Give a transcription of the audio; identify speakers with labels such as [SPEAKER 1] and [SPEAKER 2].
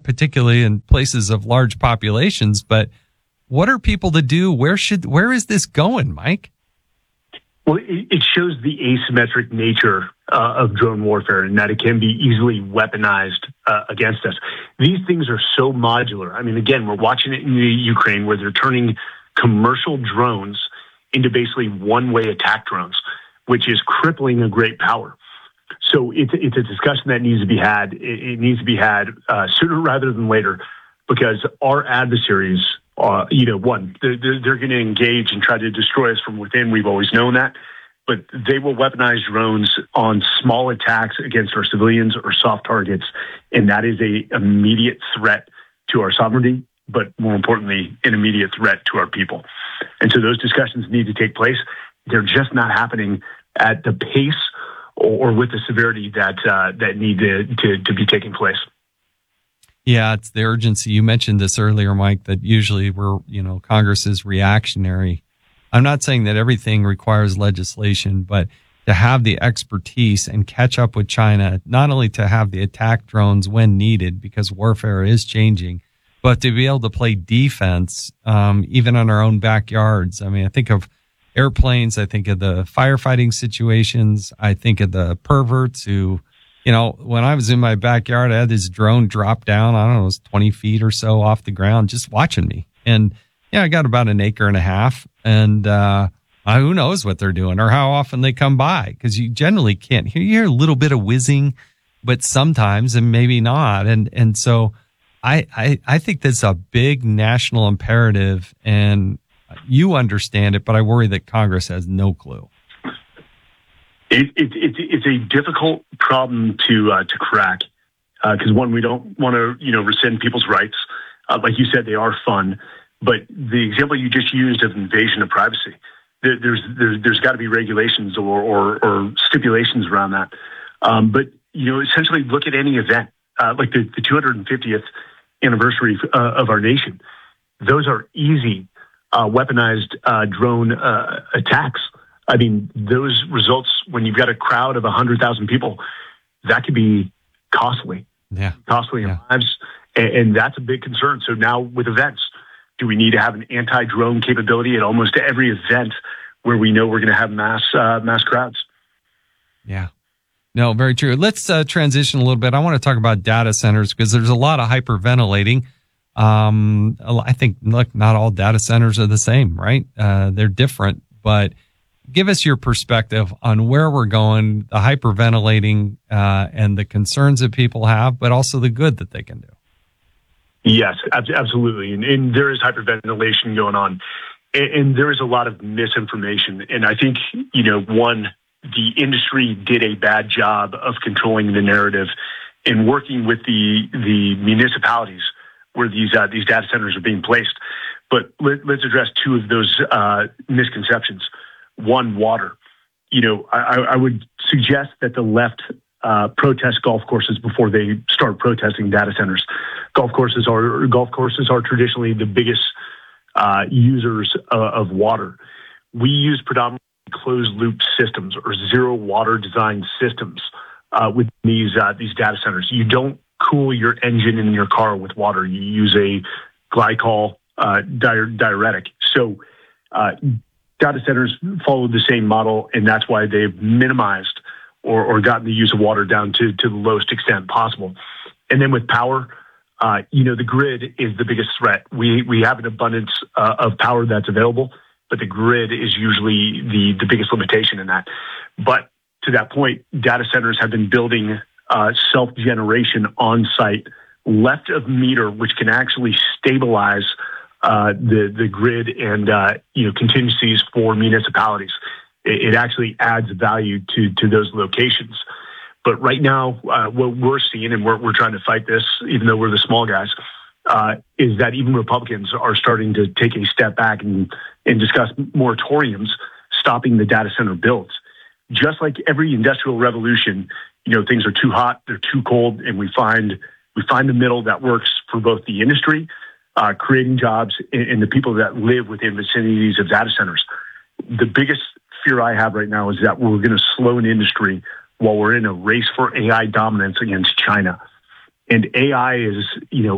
[SPEAKER 1] particularly in places of large populations. But what are people to do? Where is this going, Mike?
[SPEAKER 2] Well, it shows the asymmetric nature of drone warfare and that it can be easily weaponized against us. These things are so modular. I mean, again, we're watching it in the Ukraine where they're turning commercial drones into basically one-way attack drones, which is crippling a great power. So it's a discussion that needs to be had. It needs to be had sooner rather than later, because our adversaries, they're going to engage and try to destroy us from within. We've always known that. But they will weaponize drones on small attacks against our civilians or soft targets, and that is an immediate threat to our sovereignty, but more importantly, an immediate threat to our people. And so those discussions need to take place. They're just not happening at the pace or with the severity that need to be taking place.
[SPEAKER 1] Yeah, it's the urgency. You mentioned this earlier, Mike, that usually Congress is reactionary. I'm not saying that everything requires legislation, but to have the expertise and catch up with China, not only to have the attack drones when needed, because warfare is changing, but to be able to play defense, even in our own backyards. I mean, I think of airplanes, I think of the firefighting situations, I think of the perverts who, when I was in my backyard, I had this drone drop down, I don't know, it was 20 feet or so off the ground, just watching me. And I got about an acre and a half, and who knows what they're doing or how often they come by, because you generally can't hear. You hear a little bit of whizzing, but sometimes, and maybe not. And so I think that's a big national imperative, and you understand it, but I worry that Congress has no clue.
[SPEAKER 2] It's a difficult problem to crack, because one, we don't want to rescind people's rights. Like you said, they are fun. But the example you just used of invasion of privacy, there's got to be regulations or stipulations around that. But essentially, look at any event like the 250th anniversary of our nation. Those are easy weaponized drone attacks. I mean, those results when you've got a crowd of 100,000 people, that could be costly.
[SPEAKER 1] Yeah,
[SPEAKER 2] costly in lives, and that's a big concern. So now with events. Do we need to have an anti-drone capability at almost every event where we know we're going to have mass crowds?
[SPEAKER 1] Yeah. No, very true. Let's transition a little bit. I want to talk about data centers because there's a lot of hyperventilating. I think, look, not all data centers are the same, right? They're different, but give us your perspective on where we're going, the hyperventilating and the concerns that people have, but also the good that they can do.
[SPEAKER 2] Yes, absolutely. And there is hyperventilation going on. And there is a lot of misinformation. And I think, the industry did a bad job of controlling the narrative and working with the municipalities where these data centers are being placed. But let's address two of those misconceptions. One, water. I would suggest that the left protest golf courses before they start protesting data centers. Golf courses are traditionally the biggest users of water. We use predominantly closed loop systems or zero water design systems with these data centers. You don't cool your engine in your car with water. You use a glycol diuretic. So data centers follow the same model, and that's why they've minimized or gotten the use of water down to the lowest extent possible. And then with power, the grid is the biggest threat. We have an abundance of power that's available, but the grid is usually the biggest limitation in that. But to that point, data centers have been building self-generation on-site left of meter, which can actually stabilize the grid and contingencies for municipalities. It actually adds value to those locations. But right now, what we're seeing, and we're trying to fight this, even though we're the small guys, is that even Republicans are starting to take a step back and discuss moratoriums stopping the data center builds. Just like every industrial revolution, things are too hot, they're too cold, and we find the middle that works for both the industry, creating jobs, and the people that live within vicinities of data centers. The biggest fear I have right now is that we're going to slow an industry while we're in a race for AI dominance against China. And AI is,